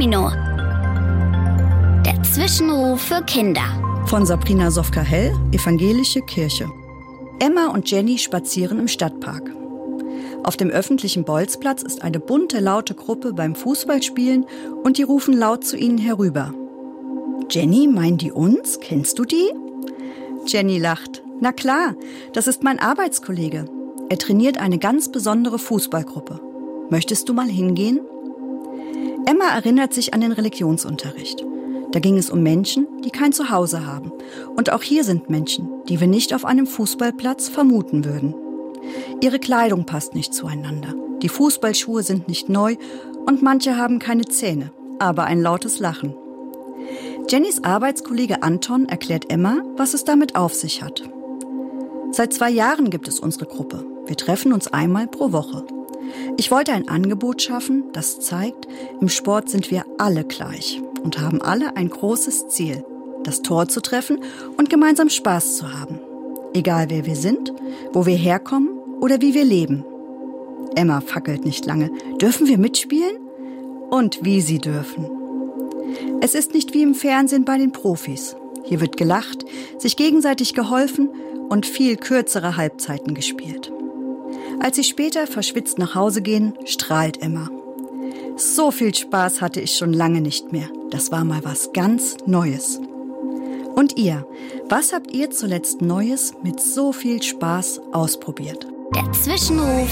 Domino. Der Zwischenruf für Kinder. Von Sabrina Sofka-Hell, Evangelische Kirche. Emma und Jenny spazieren im Stadtpark. Auf dem öffentlichen Bolzplatz ist eine bunte, laute Gruppe beim Fußballspielen und die rufen laut zu ihnen herüber. Jenny, meinen die uns? Kennst du die? Jenny lacht. Na klar, das ist mein Arbeitskollege. Er trainiert eine ganz besondere Fußballgruppe. Möchtest du mal hingehen? Emma erinnert sich an den Religionsunterricht. Da ging es um Menschen, die kein Zuhause haben. Und auch hier sind Menschen, die wir nicht auf einem Fußballplatz vermuten würden. Ihre Kleidung passt nicht zueinander. Die Fußballschuhe sind nicht neu und manche haben keine Zähne, aber ein lautes Lachen. Jennys Arbeitskollege Anton erklärt Emma, was es damit auf sich hat. Seit 2 Jahren gibt es unsere Gruppe. Wir treffen uns einmal pro Woche. Ich wollte ein Angebot schaffen, das zeigt, im Sport sind wir alle gleich und haben alle ein großes Ziel, das Tor zu treffen und gemeinsam Spaß zu haben. Egal wer wir sind, wo wir herkommen oder wie wir leben. Emma fackelt nicht lange. Dürfen wir mitspielen? Und wie sie dürfen. Es ist nicht wie im Fernsehen bei den Profis. Hier wird gelacht, sich gegenseitig geholfen und viel kürzere Halbzeiten gespielt. Als sie später verschwitzt nach Hause gehen, strahlt Emma. So viel Spaß hatte ich schon lange nicht mehr. Das war mal was ganz Neues. Und ihr, was habt ihr zuletzt Neues mit so viel Spaß ausprobiert? Der Zwischenruf